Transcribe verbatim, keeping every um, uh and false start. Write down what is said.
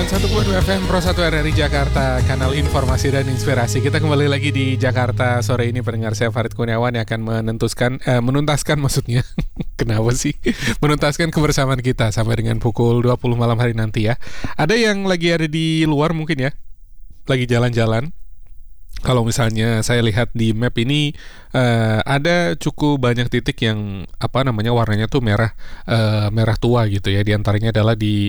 satu koma dua F M Pro satu R R I Jakarta, kanal informasi dan inspirasi. Kita kembali lagi di Jakarta sore ini, pendengar. Saya Farid Kurniawan yang akan menentuskan, eh, menuntaskan maksudnya. Kenapa sih? Menuntaskan kebersamaan kita sampai dengan pukul dua puluh malam hari nanti ya. Ada yang lagi ada di luar mungkin ya, lagi jalan-jalan. Kalau misalnya saya lihat di map ini uh, ada cukup banyak titik yang apa namanya warnanya tuh merah uh, merah tua gitu ya. Di antaranya adalah di